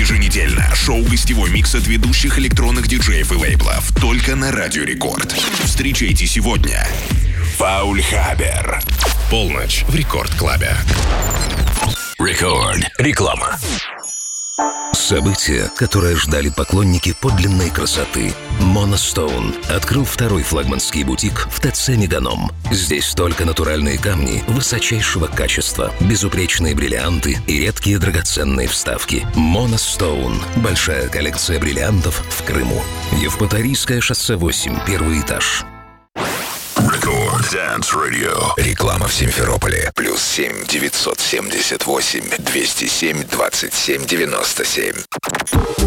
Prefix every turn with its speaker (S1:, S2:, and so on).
S1: Еженедельно шоу-гостевой микс от ведущих электронных диджеев и лейблов. Только на Радио Рекорд. Встречайте сегодня Пауль Хабер. Полночь в Рекорд-клабе. Рекорд. Реклама.
S2: Событие, которое ждали поклонники подлинной красоты. Monostone открыл второй флагманский бутик в ТЦ «Меганом». Здесь только натуральные камни высочайшего качества, безупречные бриллианты и редкие драгоценные вставки. Monostone – большая коллекция бриллиантов в Крыму. Евпаторийское шоссе 8, первый этаж.
S1: Рекорд Dance Radio.
S3: Реклама в Симферополе. +7 978 207 27 97.